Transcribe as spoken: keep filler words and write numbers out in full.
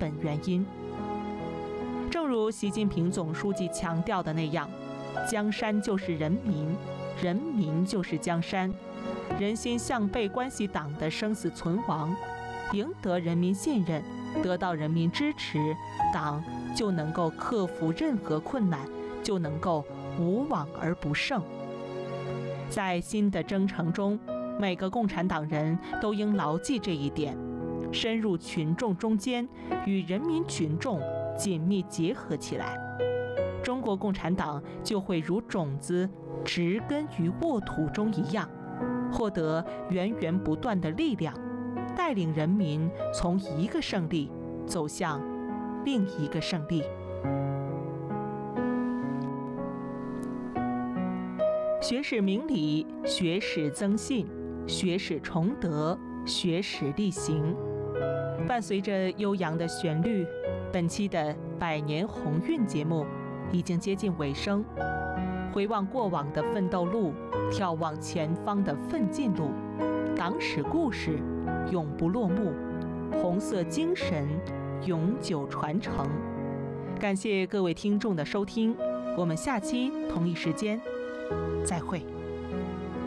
本原因。正如习近平总书记强调的那样，江山就是人民，人民就是江山。人心向背关系党的生死存亡，赢得人民信任，得到人民支持，党就能够克服任何困难，就能够无往而不胜。在新的征程中，每个共产党人都应牢记这一点，深入群众中间，与人民群众紧密结合起来，中国共产党就会如种子植根于沃土中一样，获得源源不断的力量，带领人民从一个胜利走向另一个胜利。学史明理，学史增信，学史崇德，学史力行。伴随着悠扬的旋律，本期的百年鸿运节目已经接近尾声。回望过往的奋斗路，眺望前方的奋进路，党史故事永不落幕，红色精神永久传承。感谢各位听众的收听，我们下期同一时间再会。